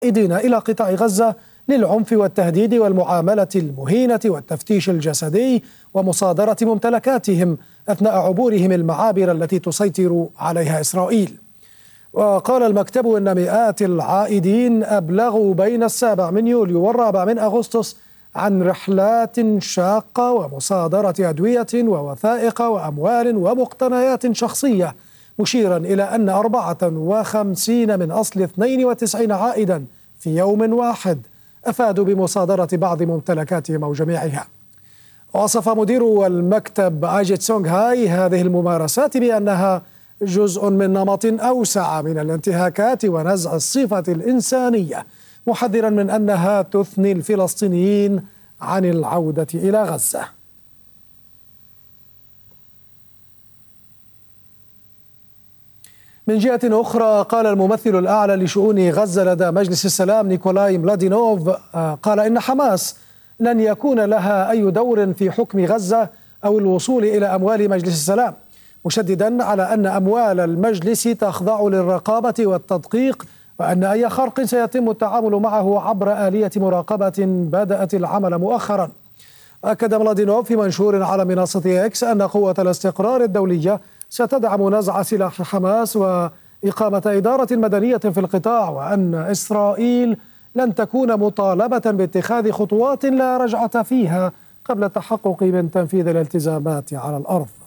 العائدين إلى قطاع غزة للعنف والتهديد والمعاملة المهينة والتفتيش الجسدي ومصادرة ممتلكاتهم أثناء عبورهم المعابر التي تسيطر عليها إسرائيل. وقال المكتب أن مئات العائدين أبلغوا بين 7 يوليو و4 أغسطس عن رحلات شاقة ومصادرة أدوية ووثائق وأموال ومقتنيات شخصية، مشيرا إلى أن 54 من أصل 92 عائدا في يوم واحد أفادوا بمصادرة بعض ممتلكاتهم أو جميعها. وصف مدير المكتب أجيت سونغ هاي هذه الممارسات بأنها جزء من نمط أوسع من الانتهاكات ونزع الصفة الإنسانية، محذرا من أنها تثني الفلسطينيين عن العودة إلى غزة. من جهة أخرى، قال الممثل الأعلى لشؤون غزة لدى مجلس السلام نيكولاي ملادينوف قال إن حماس لن يكون لها أي دور في حكم غزة أو الوصول إلى أموال مجلس السلام، مشددا على أن أموال المجلس تخضع للرقابة والتدقيق، وأن أي خرق سيتم التعامل معه عبر آلية مراقبة بدأت العمل مؤخرا. أكد ملادينوف في منشور على منصة إكس أن قوة الاستقرار الدولية ستدعم نزع سلاح حماس وإقامة إدارة مدنية في القطاع، وأن إسرائيل لن تكون مطالبة باتخاذ خطوات لا رجعة فيها قبل التحقق من تنفيذ الالتزامات على الأرض.